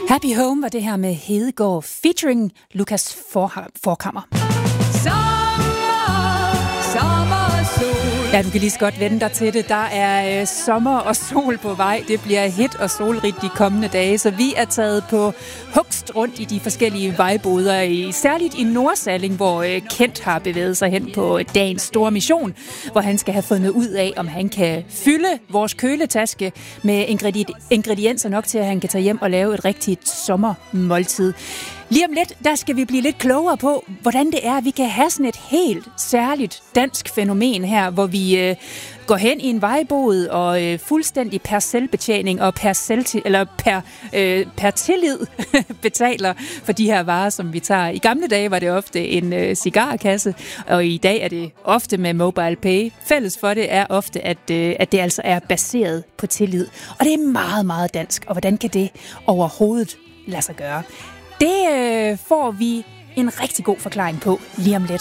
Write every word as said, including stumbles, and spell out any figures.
Happy Home var det her med Hedegaard featuring Lukas Forkammer. Sommer, sommer og sol. Ja, du kan lige så godt vende dig til det. Der er øh, sommer og sol på vej. Det bliver hit og solrigt de kommende dage, så vi er taget på hugst rundt i de forskellige vejboder, i, særligt i Nordsalling, hvor øh, Kent har bevæget sig hen på dagens store mission, hvor han skal have fundet ud af, om han kan fylde vores køletaske med ingredi- ingredienser nok til, at han kan tage hjem og lave et rigtigt sommermåltid. Lige om lidt, der skal vi blive lidt klogere på, hvordan det er, at vi kan have sådan et helt særligt dansk fænomen her, hvor vi øh, går hen i en vejbod og øh, fuldstændig per selvbetjening og per, selv eller per, øh, per tillid betaler for de her varer, som vi tager. I gamle dage var det ofte en øh, cigarkasse, og i dag er det ofte med mobile pay. Fælles for det er ofte, at, øh, at det altså er baseret på tillid. Og det er meget, meget dansk. Og hvordan kan det overhovedet lade sig gøre? Det øh, får vi en rigtig god forklaring på lige om lidt.